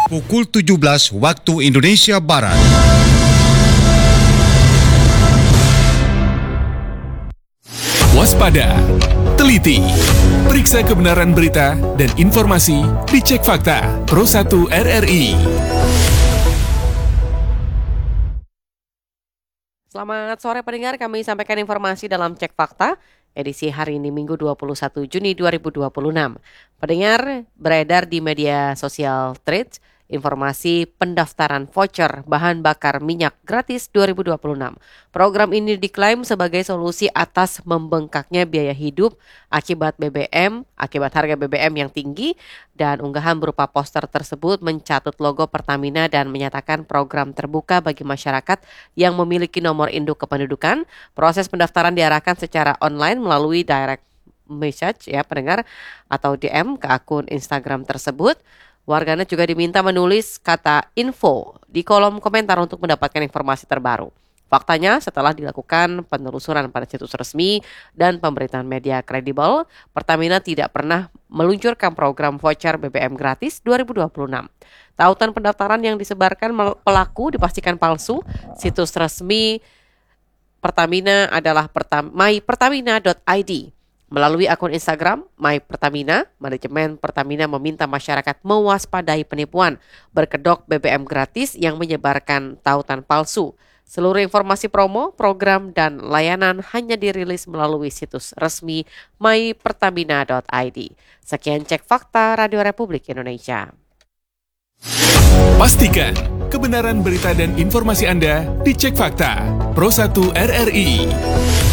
Pukul 17 waktu Indonesia Barat. Waspada, teliti, periksa kebenaran berita dan informasi di Cek Fakta Pro 1 RRI. Selamat sore pendengar, kami sampaikan informasi dalam Cek Fakta edisi hari ini Minggu 21 Juni 2026. Pendengar, beredar di media sosial Threads informasi pendaftaran voucher bahan bakar minyak gratis 2026. Program ini diklaim sebagai solusi atas membengkaknya biaya hidup akibat harga BBM yang tinggi, dan unggahan berupa poster tersebut mencatut logo Pertamina dan menyatakan program terbuka bagi masyarakat yang memiliki nomor induk kependudukan. Proses pendaftaran diarahkan secara online melalui direct message ya pendengar atau DM ke akun Instagram tersebut. Warganet juga diminta menulis kata info di kolom komentar untuk mendapatkan informasi terbaru. Faktanya, setelah dilakukan penelusuran pada situs resmi dan pemberitaan media kredibel, Pertamina tidak pernah meluncurkan program voucher BBM gratis 2026. Tautan pendaftaran yang disebarkan pelaku dipastikan palsu. Situs resmi Pertamina adalah mypertamina.id. Melalui akun Instagram mypertamina, manajemen Pertamina meminta masyarakat mewaspadai penipuan berkedok BBM gratis yang menyebarkan tautan palsu. Seluruh informasi promo, program, dan layanan hanya dirilis melalui situs resmi mypertamina.id. Sekian Cek Fakta Radio Republik Indonesia. Pastikan kebenaran berita dan informasi Anda di Cek Fakta Pro 1 RRI.